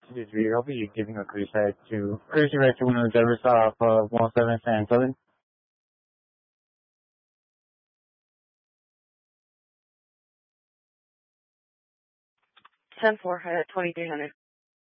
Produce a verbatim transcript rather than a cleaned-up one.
This is I'll be giving a cruise ride to cruise ride to one of the drivers off of one oh seven San Southern. ten four, uh, twenty-three hundred.